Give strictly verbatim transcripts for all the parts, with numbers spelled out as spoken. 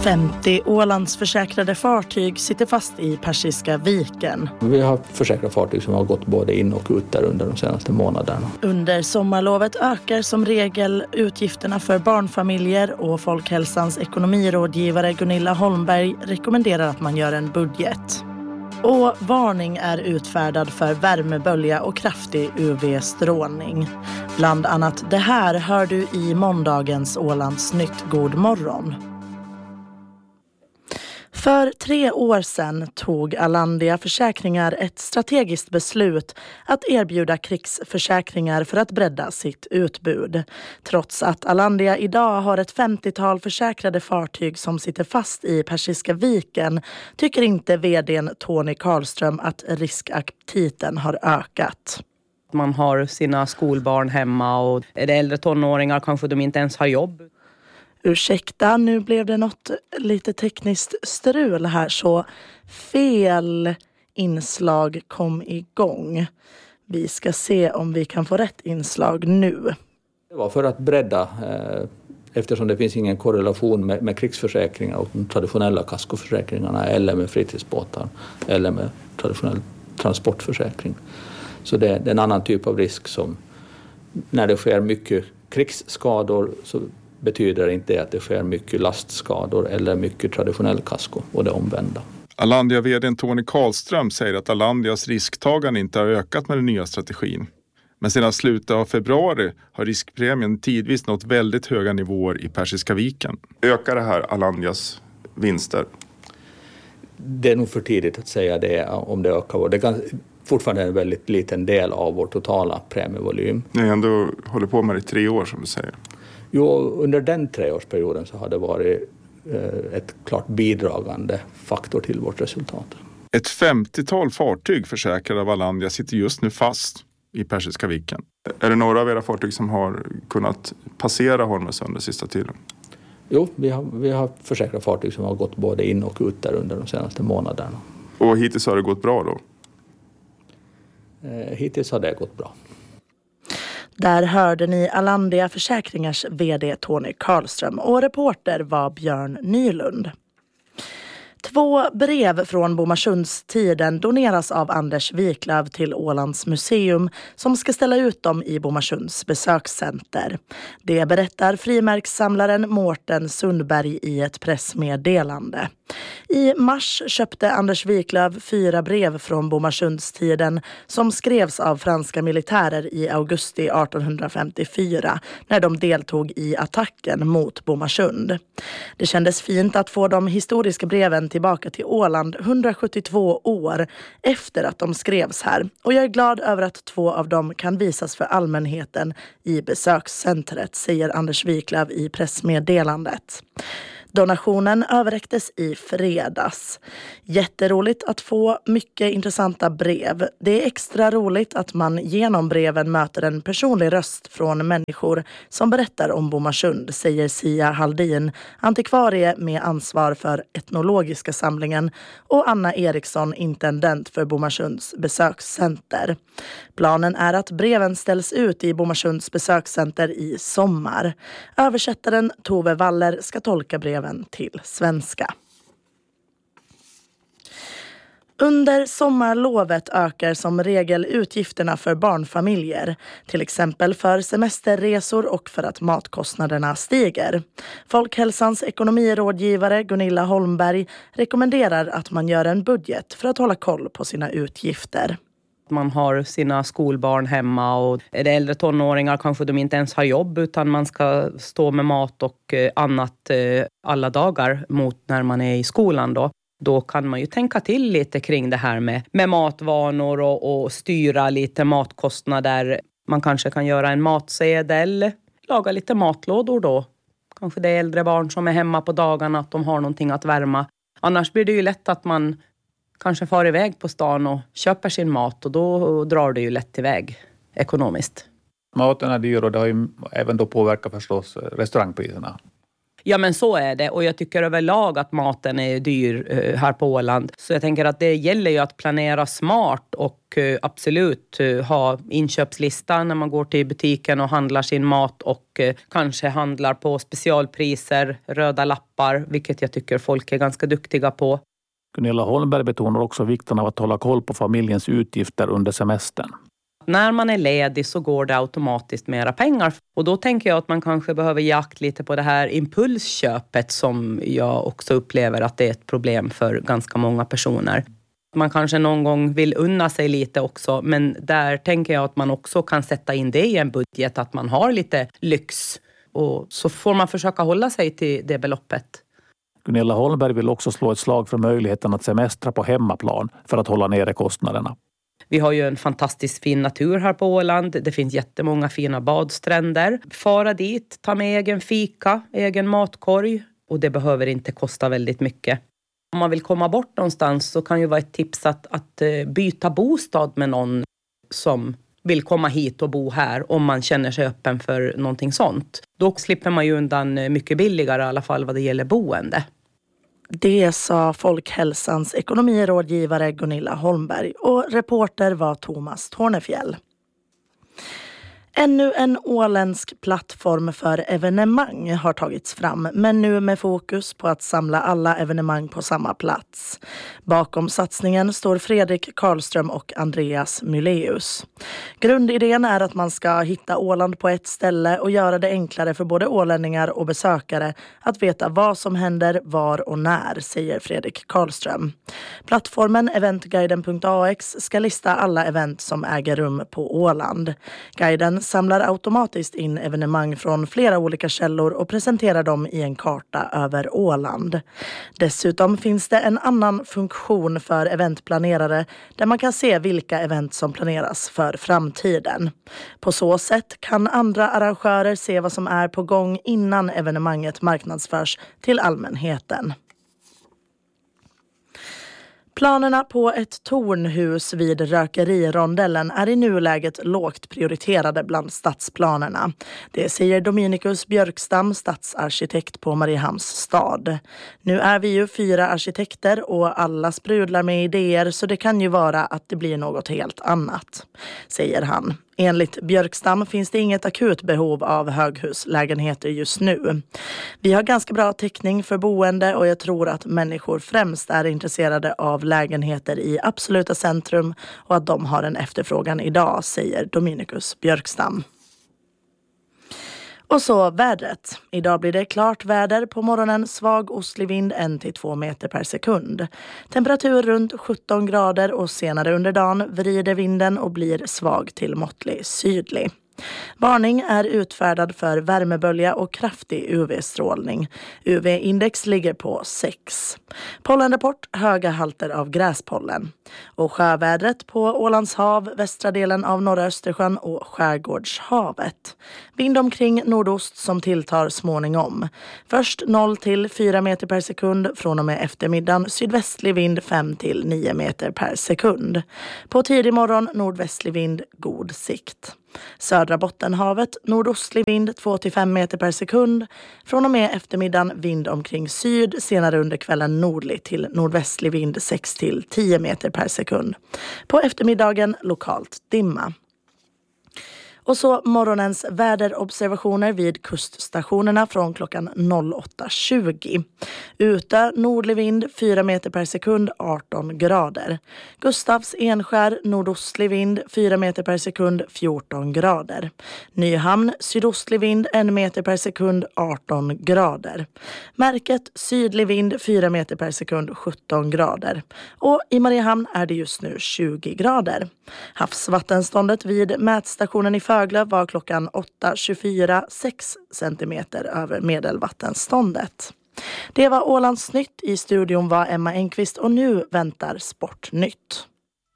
femtio Ålandsförsäkrade fartyg sitter fast i Persiska viken. Vi har försäkrat fartyg som har gått både in och ut där under de senaste månaderna. Under sommarlovet ökar som regel utgifterna för barnfamiljer och Folkhälsans ekonomirådgivare Gunilla Holmberg rekommenderar att man gör en budget. Och varning är utfärdad för värmebölja och kraftig U V-strålning. Bland annat det här hör du i måndagens Ålandsnytt. God morgon. För tre år sedan tog Alandia Försäkringar ett strategiskt beslut att erbjuda krigsförsäkringar för att bredda sitt utbud. Trots att Alandia idag har ett femtiotal försäkrade fartyg som sitter fast i Persiska viken tycker inte vdn Tony Karlström att riskaptiten har ökat. Man har sina skolbarn hemma och är det äldre tonåringar kanske de inte ens har jobb. Ursäkta, nu blev det något lite tekniskt strul här så fel inslag kom igång. Vi ska se om vi kan få rätt inslag nu. Det var för att bredda, eh, eftersom det finns ingen korrelation med, med krigsförsäkringar och de traditionella kaskoförsäkringarna eller med fritidsbåtar eller med traditionell transportförsäkring. Så det, det är en annan typ av risk som när det sker mycket krigsskador så betyder inte att det sker mycket lastskador eller mycket traditionell kasko och det omvända. Alandia-vdn Tony Karlström säger att Alandias risktagande inte har ökat med den nya strategin. Men sedan slutet av februari har riskpremien tidvis nått väldigt höga nivåer i Persiska viken. Ökar det här Alandias vinster? Det är nog för tidigt att säga det om det ökar. Det kan fortfarande en väldigt liten del av vår totala premievolym. Ni har ändå hållit på med det i tre år som du säger. Jo, under den treårsperioden så har det varit eh, ett klart bidragande faktor till vårt resultat. Ett femtiotal fartyg försäkrade av Alandia sitter just nu fast i Persiska viken. Är det några av era fartyg som har kunnat passera Hormuzsund den sista tiden? Jo, vi har, vi har försäkrat fartyg som har gått både in och ut där under de senaste månaderna. Och hittills har det gått bra då? Eh, hittills har det gått bra. Där hörde ni Alandia Försäkringars vd Tony Karlström och reporter var Björn Nylund. Två brev från Bomarsundstiden doneras av Anders Wiklöf till Ålands museum som ska ställa ut dem i Bomarsunds besökscenter. Det berättar frimärkssamlaren Mårten Sundberg i ett pressmeddelande. I mars köpte Anders Wiklöf fyra brev från Bomarsundstiden som skrevs av franska militärer i augusti arton femtiofyra när de deltog i attacken mot Bomarsund. Det kändes fint att få de historiska breven tillbaka till Åland hundrasjuttiotvå år efter att de skrevs här. Och jag är glad över att två av dem kan visas för allmänheten i besökscentret, säger Anders Wiklöf i pressmeddelandet. Donationen överräcktes i fredags. Jätteroligt att få mycket intressanta brev. Det är extra roligt att man genom breven möter en personlig röst från människor som berättar om Bomarsund, säger Sia Haldin, antikvarie med ansvar för etnologiska samlingen, och Anna Eriksson, intendent för Bomarsunds besökscenter. Planen är att breven ställs ut i Bomarsunds besökscenter i sommar. Översättaren Tove Waller ska tolka breven till svenska. Under sommarlovet ökar som regel utgifterna för barnfamiljer, till exempel för semesterresor och för att matkostnaderna stiger. Folkhälsans ekonomirådgivare Gunilla Holmberg rekommenderar att man gör en budget för att hålla koll på sina utgifter. Man har sina skolbarn hemma och är det äldre tonåringar kanske de inte ens har jobb utan man ska stå med mat och annat alla dagar mot när man är i skolan då. Då kan man ju tänka till lite kring det här med, med matvanor och, och styra lite matkostnader. Man kanske kan göra en matsedel, laga lite matlådor då. Kanske det är äldre barn som är hemma på dagarna att de har någonting att värma. Annars blir det ju lätt att man kanske far iväg på stan och köper sin mat och då drar det ju lätt iväg ekonomiskt. Maten är dyr och det har ju även då påverkat förstås restaurangpriserna. Ja, men så är det. Och jag tycker överlag att maten är dyr eh, här på Åland. Så jag tänker att det gäller ju att planera smart och eh, absolut eh, ha inköpslistan när man går till butiken och handlar sin mat. Och eh, kanske handlar på specialpriser, röda lappar, vilket jag tycker folk är ganska duktiga på. Gunilla Holmberg betonar också vikten av att hålla koll på familjens utgifter under semestern. När man är ledig så går det automatiskt mera pengar. Och då tänker jag att man kanske behöver jakt lite på det här impulsköpet som jag också upplever att det är ett problem för ganska många personer. Man kanske någon gång vill unna sig lite också, men där tänker jag att man också kan sätta in det i en budget, att man har lite lyx. Och så får man försöka hålla sig till det beloppet. Gunilla Holmberg vill också slå ett slag för möjligheten att semestra på hemmaplan för att hålla nere kostnaderna. Vi har ju en fantastiskt fin natur här på Åland. Det finns jättemånga fina badstränder. Fara dit, ta med egen fika, egen matkorg. Och det behöver inte kosta väldigt mycket. Om man vill komma bort någonstans så kan ju vara ett tips att, att byta bostad med någon som vill komma hit och bo här, om man känner sig öppen för någonting sånt. Då slipper man ju undan mycket billigare i alla fall vad det gäller boende. Det sa Folkhälsans ekonomirådgivare Gunilla Holmberg och reporter var Thomas Tornefjäll. Ännu en åländsk plattform för evenemang har tagits fram, men nu med fokus på att samla alla evenemang på samma plats. Bakom satsningen står Fredrik Karlström och Andreas Myleus. Grundidén är att man ska hitta Åland på ett ställe och göra det enklare för både ålänningar och besökare att veta vad som händer, var och när, säger Fredrik Karlström. Plattformen eventguiden punkt a x ska lista alla event som äger rum på Åland. Guiden samlar automatiskt in evenemang från flera olika källor och presenterar dem i en karta över Åland. Dessutom finns det en annan funktion för eventplanerare där man kan se vilka event som planeras för framtiden. På så sätt kan andra arrangörer se vad som är på gång innan evenemanget marknadsförs till allmänheten. Planerna på ett tornhus vid Rökerirondellen är i nuläget lågt prioriterade bland stadsplanerna. Det säger Dominikus Björkstam, stadsarkitekt på Mariehamns stad. Nu är vi ju fyra arkitekter och alla sprudlar med idéer, så det kan ju vara att det blir något helt annat, säger han. Enligt Björkstam finns det inget akut behov av höghuslägenheter just nu. Vi har ganska bra täckning för boende och jag tror att människor främst är intresserade av lägenheter i absoluta centrum och att de har en efterfrågan idag, säger Dominikus Björkstam. Och så vädret. Idag blir det klart väder, på morgonen svag ostlig vind en till två meter per sekund. Temperatur runt sjutton grader och senare under dagen vrider vinden och blir svag till måttlig sydlig. Varning är utfärdad för värmebölja och kraftig U V-strålning. U V-index ligger på sex. Pollenrapport, höga halter av gräspollen. Och sjövädret på Ålands hav, västra delen av norra Östersjön och skärgårdshavet. Vind omkring nordost som tilltar småningom. Först noll till fyra meter per sekund, från och med eftermiddagen sydvästlig vind fem till nio meter per sekund. På tidig morgon nordvästlig vind, god sikt. Södra Bottenhavet, nordostlig vind två till fem meter per sekund. Från och med eftermiddagen vind omkring syd, senare under kvällen nordlig till nordvästlig vind sex till tio meter per sekund. På eftermiddagen lokalt dimma. Och så morgonens väderobservationer vid kuststationerna från klockan åtta tjugo. Ute nordlig vind fyra meter per sekund, arton grader. Gustavs Enskär nordostlig vind fyra meter per sekund, fjorton grader. Nyhamn sydostlig vind en meter per sekund, arton grader. Märket sydlig vind fyra meter per sekund, sjutton grader. Och i Mariehamn är det just nu tjugo grader. Havsvattenståndet vid mätstationen i Föglöv var klockan åtta tjugofyra sex centimeter över medelvattenståndet. Det var Ålands nytt. I studion var Emma Enqvist och nu väntar Sportnytt.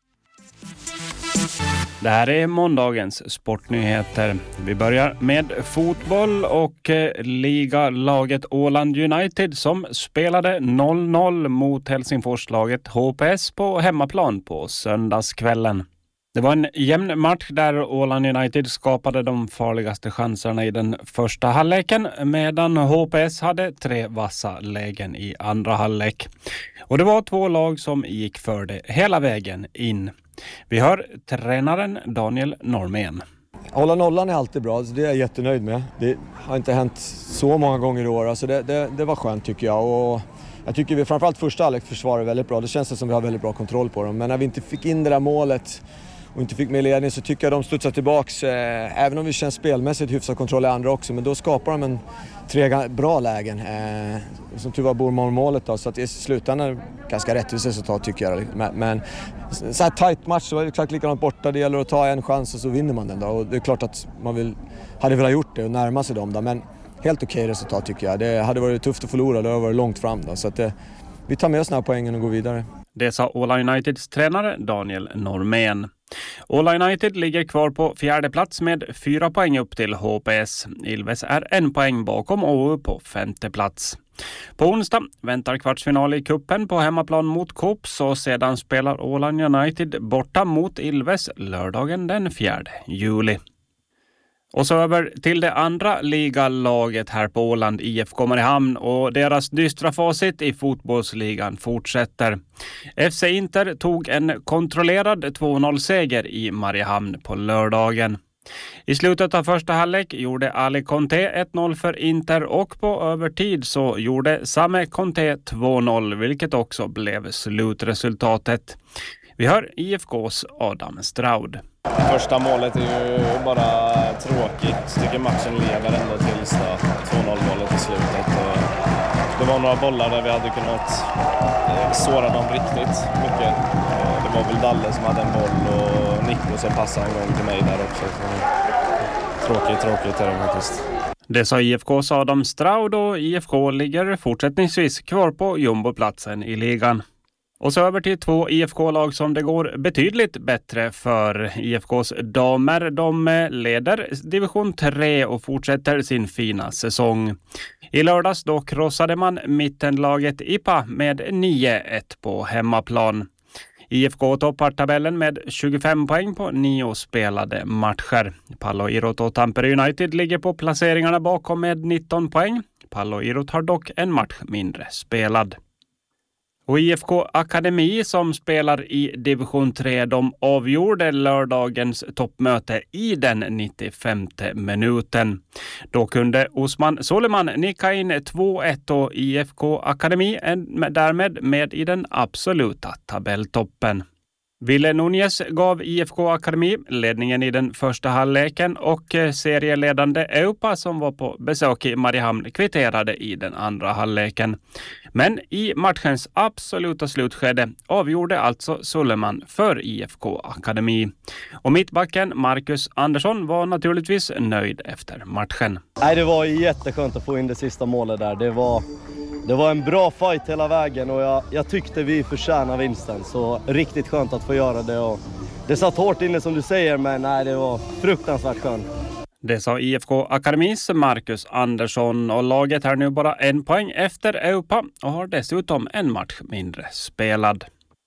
Det här är måndagens sportnyheter. Vi börjar med fotboll och ligalaget Åland United som spelade noll noll mot Helsingforslaget H P S på hemmaplan på söndagskvällen. Det var en jämn match där Åland United skapade de farligaste chanserna i den första halvleken medan H P S hade tre vassa lägen i andra halvlek. Och det var två lag som gick för det hela vägen in. Vi hör tränaren Daniel Normén. Hålla nollan är alltid bra, så det är jag jättenöjd med. Det har inte hänt så många gånger i år, alltså det, det, det var skönt tycker jag. Och jag tycker vi framförallt första halvlek försvarar väldigt bra. Det känns som vi har väldigt bra kontroll på dem. Men när vi inte fick in det där målet och inte fick med ledning så tycker jag de studsar tillbaks. Eh, även om vi känns spelmässigt hyfsat kontroll i andra också. Men då skapar de en tre bra lägen. Eh, som tur var Bormål-målet då. Så att i slutändan ganska rättvist resultat tycker jag. Men, men så här tight match så var det exakt likadant borta. Det gäller att ta en chans och så vinner man den då. Och det är klart att man vill, hade velat gjort det och närma sig dem då. Men helt okej resultat tycker jag. Det hade varit tufft att förlora. Det har varit långt fram då. Så att det, vi tar med oss den här poängen och går vidare. Det sa Åland Uniteds tränare Daniel Normén. Åland United ligger kvar på fjärde plats med fyra poäng upp till H P S. Ilves är en poäng bakom Å U på femte plats. På onsdag väntar kvartsfinal i kuppen på hemmaplan mot Kops och sedan spelar Åland United borta mot Ilves lördagen den fjärde juli. Och så över till det andra ligalaget här på Åland, I F K Mariehamn, och deras dystra facit i fotbollsligan fortsätter. F C Inter tog en kontrollerad två noll-seger i Mariehamn på lördagen. I slutet av första halvlek gjorde Ali Conte ett noll för Inter och på övertid så gjorde Same Conte två noll, vilket också blev slutresultatet. Vi hör I F K:s Adam Straud. Första målet är ju bara tråkigt. Tycker matchen lever ändå tills två noll-målet i slutet. Det var några bollar där vi hade kunnat såra dem riktigt mycket. Det var väl Dalle som hade en boll och Nico som passade en gång till mig där också. Så tråkigt, tråkigt är det faktiskt. Det sa I F K:s Adam Straud och I F K ligger fortsättningsvis kvar på jumboplatsen i ligan. Och så över till två I F K-lag som det går betydligt bättre för. I F K:s damer, de leder division tre och fortsätter sin fina säsong. I lördags då krossade man mittenlaget I P A med nio ett på hemmaplan. I F K toppar tabellen med tjugofem poäng på nio spelade matcher. Pallo Irot och Tampere United ligger på placeringarna bakom med nitton poäng. Pallo Irot har dock en match mindre spelad. Och I F K Akademi som spelar i division tre, de avgjorde lördagens toppmöte i den nittiofemte minuten. Då kunde Osman Soleman nicka in två ett och I F K Akademi är därmed med i den absoluta tabelltoppen. Ville Núñez gav I F K Akademi ledningen i den första halvleken och serieledande Eupa som var på besök i Mariehamn kvitterade i den andra halvleken. Men i matchens absoluta slutskede avgjorde alltså Suleman för I F K Akademi. Och mittbacken Marcus Andersson var naturligtvis nöjd efter matchen. Nej, det var jätteskönt att få in det sista målet där. Det var... Det var en bra fight hela vägen och jag, jag tyckte vi förtjänar vinsten. Så riktigt skönt att få göra det. Och det satt hårt inne som du säger, men nej, det var fruktansvärt skönt. Det sa I F K Akademis Marcus Andersson och laget är nu bara en poäng efter Eupa och har dessutom en match mindre spelad.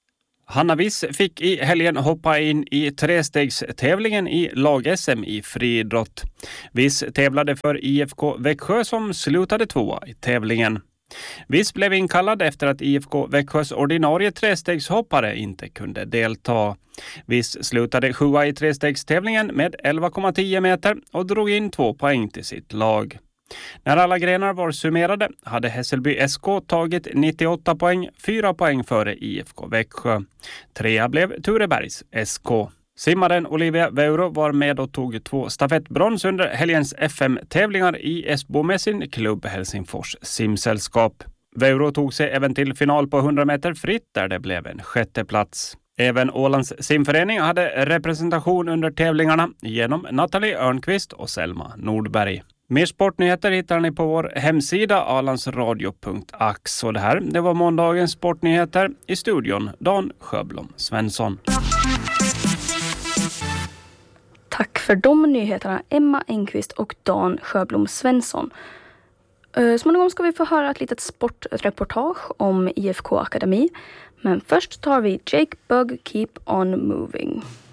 Hanna Wiss fick i helgen hoppa in i trestegstävlingen i lag-S M i friidrott. Wiss tävlade för I F K Växjö som slutade tvåa i tävlingen. Wiss blev inkallad efter att I F K Växjös ordinarie trestegshoppare inte kunde delta. Wiss slutade sjua i trestegstävlingen med elva komma tio meter och drog in två poäng till sitt lag. När alla grenar var summerade hade Hässelby S K tagit nittioåtta poäng, fyra poäng före I F K Växjö. Trea blev Turebergs S K. Simmaren Olivia Veuro var med och tog två stafettbrons under helgens F M-tävlingar i Esbo med sin klubb Helsingfors simsällskap. Veuro tog sig även till final på hundra meter fritt där det blev en sjätte plats. Även Ålands simförening hade representation under tävlingarna genom Nathalie Örnqvist och Selma Nordberg. Mer sportnyheter hittar ni på vår hemsida alandsradio punkt ax. Och det här det var måndagens sportnyheter. I studion Dan Sjöblom Svensson. Tack för de nyheterna, Emma Engqvist och Dan Sjöblom Svensson. Småningom ska vi få höra ett litet sportreportage om I F K Akademi. Men först tar vi Jake Bugg Keep On Moving.